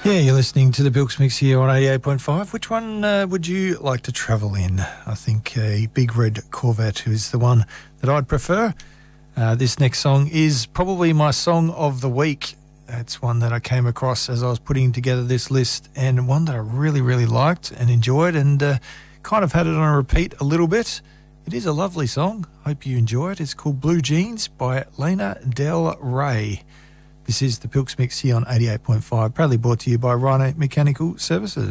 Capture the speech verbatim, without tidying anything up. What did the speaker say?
Yeah, you're listening to the Bilks Mix here on eighty-eight point five. Which one uh, would you like to travel in? I think a big red Corvette is the one that I'd prefer. Uh, this next song is probably my song of the week. It's one that I came across as I was putting together this list, and one that I really, really liked and enjoyed, and uh, kind of had it on a repeat a little bit. It is a lovely song. Hope you enjoy it. It's called Blue Jeans by Lana Del Rey. This is the Bilks Mix here on eighty-eight point five, proudly brought to you by Rhino Mechanical Services.